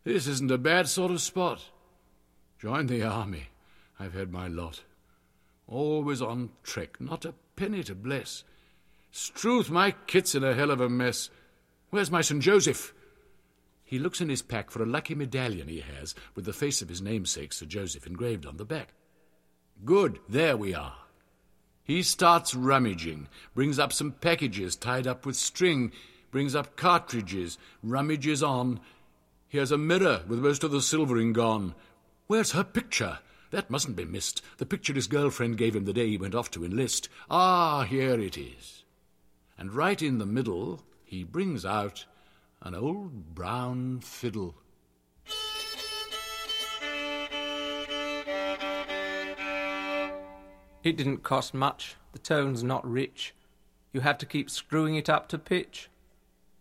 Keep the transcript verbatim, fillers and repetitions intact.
This isn't a bad sort of spot. Join the army. I've had my lot. Always on trek, not a penny to bless. Struth, my kit's in a hell of a mess. Where's my Saint Joseph? He looks in his pack for a lucky medallion he has, with the face of his namesake, Sir Joseph, engraved on the back. Good, there we are. He starts rummaging, brings up some packages tied up with string, brings up cartridges, rummages on. Here's a mirror with most of the silvering gone. Where's her picture? That mustn't be missed. The picture his girlfriend gave him the day he went off to enlist. Ah, here it is. And right in the middle, he brings out an old brown fiddle. It didn't cost much. The tone's not rich. You have to keep screwing it up to pitch.